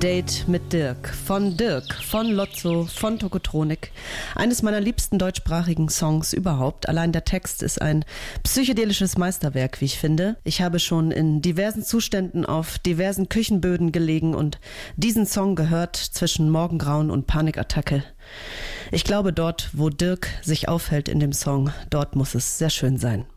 Date mit Dirk. Von Lotso, von Tokotronik. Eines meiner liebsten deutschsprachigen Songs überhaupt. Allein der Text ist ein psychedelisches Meisterwerk, wie ich finde. Ich habe schon in diversen Zuständen auf diversen Küchenböden gelegen und diesen Song gehört zwischen Morgengrauen und Panikattacke. Ich glaube, dort, wo Dirk sich aufhält in dem Song, dort muss es sehr schön sein.